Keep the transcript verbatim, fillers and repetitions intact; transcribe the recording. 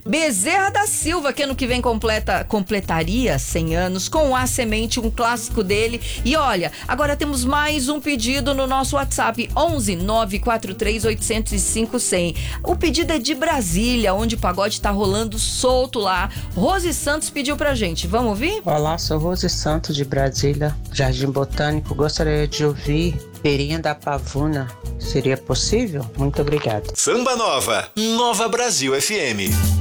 Bezerra da Silva, que ano que vem completa, completaria cem anos, com A Semente, um clássico dele. E olha, agora temos mais um pedido no nosso WhatsApp, onze nove quatro três oito zero cinco zero zero. O pedido é de Brasília, onde o pagode tá rolando solto lá. Rose Santos pediu pra gente, vamos ouvir? Olá, sou Rose Santos de Brasília, Jardim Botânico. Gostaria de ouvir Feirinha da Pavuna. Seria possível? Muito obrigado. Samba Nova, Nova Brasil F M.